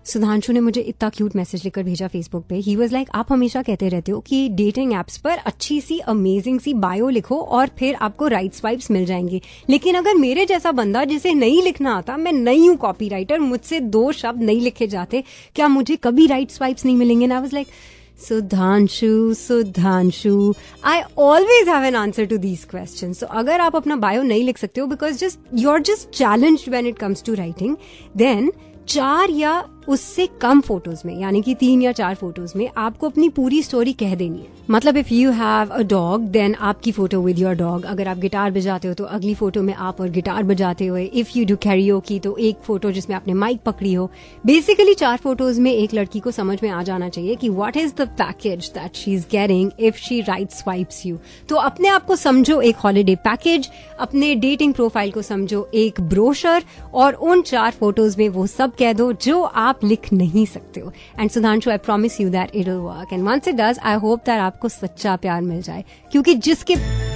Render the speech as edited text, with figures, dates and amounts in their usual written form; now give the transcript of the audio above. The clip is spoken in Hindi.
सुधांशु ने मुझे इतना क्यूट मैसेज लिखकर भेजा फेसबुक पे. ही वाज लाइक, आप हमेशा कहते रहते हो कि डेटिंग एप्स पर अच्छी सी अमेजिंग सी बायो लिखो और फिर आपको राइट स्वाइप्स मिल जाएंगे. लेकिन अगर मेरे जैसा बंदा जिसे नहीं लिखना आता, मैं नहीं हूं कॉपीराइटर, मुझसे 2 शब्द नहीं लिखे जाते, क्या मुझे कभी राइट स्वाइप्स नहीं मिलेंगे? And I was like, Sudhanshu, I always have an answer to these question. सो अगर आप अपना बायो नहीं लिख सकते हो because you are just challenged when it comes to writing, then 4 या उससे कम फोटोज में, यानी कि 3 या 4 फोटोज में आपको अपनी पूरी स्टोरी कह देनी है. मतलब if you have a dog, then आपकी फोटो विद योर डॉग. अगर आप गिटार बजाते हो तो अगली फोटो में आप और गिटार बजाते हुए. इफ यू डू कैरियोकी तो एक फोटो जिसमें आपने माइक पकड़ी हो. बेसिकली 4 फोटोज में एक लड़की को समझ में आ जाना चाहिए कि what is the package that she is getting if she write swipes you. तो अपने आप को समझो एक हॉलिडे पैकेज, अपने डेटिंग प्रोफाइल को समझो एक ब्रोशर, और उन 4 फोटोज में वो सब कह दो जो आप लिख नहीं सकते हो. And Sudhanshu, I promise you that it will work. And once it does, I hope that आपको सच्चा प्यार मिल जाए, क्योंकि जिसके